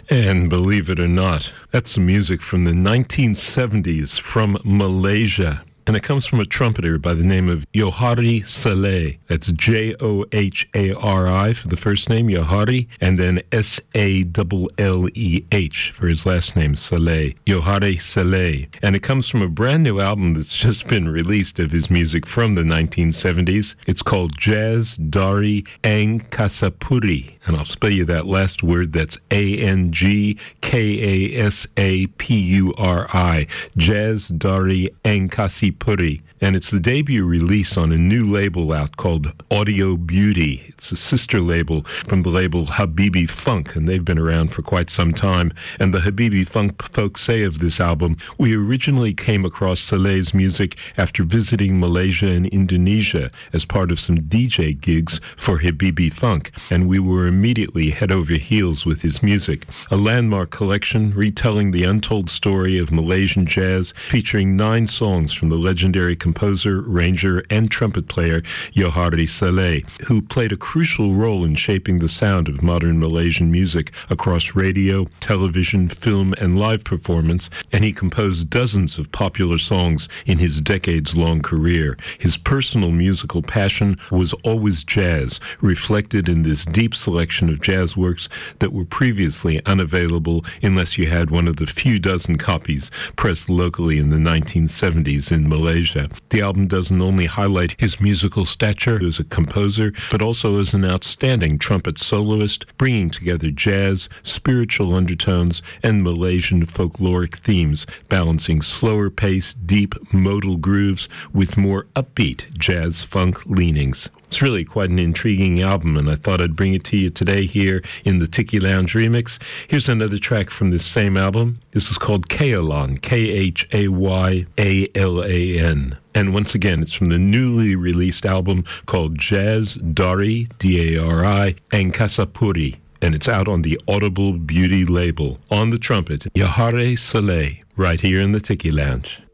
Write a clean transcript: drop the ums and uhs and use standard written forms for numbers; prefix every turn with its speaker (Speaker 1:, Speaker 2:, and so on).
Speaker 1: And believe it or not, that's some music from the 1970s from Malaysia. And it comes from a trumpeter by the name of Johari Saleh. That's Johari for the first name, Johari, and then Salleh for his last name, Saleh. Johari Saleh. And it comes from a brand new album that's just been released of his music from the 1970s. It's called Jazz Dari Angkasa. And I'll spell you that last word. That's Angkasapuri. Jazz Dari Angkasipuri. And it's the debut release on a new label out called Audio Beauty. It's a sister label from the label Habibi Funk, and they've been around for quite some time. And the Habibi Funk folks say of this album, we originally came across Saleh's music after visiting Malaysia and Indonesia as part of some DJ gigs for Habibi Funk, and we were immediately head over heels with his music. A landmark collection retelling the untold story of Malaysian jazz, featuring 9 songs from the legendary composer, arranger, and trumpet player Johari Saleh, who played a crucial role in shaping the sound of modern Malaysian music across radio, television, film, and live performance, and he composed dozens of popular songs in his decades-long career. His personal musical passion was always jazz, reflected in this deep selection of jazz works that were previously unavailable unless you had one of the few dozen copies pressed locally in the 1970s in Malaysia. The album doesn't only highlight his musical stature as a composer, but also as an outstanding trumpet soloist, bringing together jazz, spiritual undertones, and Malaysian folkloric themes, balancing slower-paced, deep modal grooves with more upbeat jazz-funk leanings. It's really quite an intriguing album, and I thought I'd bring it to you today here in the Tiki Lounge Remix. Here's another track from this same album. This is called Khaylan, Khaylan. And once again, it's from the newly released album called Jazz Dari, Dari, Angkasapuri. And it's out on the Audible Beauty label. On the trumpet, Johari Saleh, right here in the Tiki Lounge.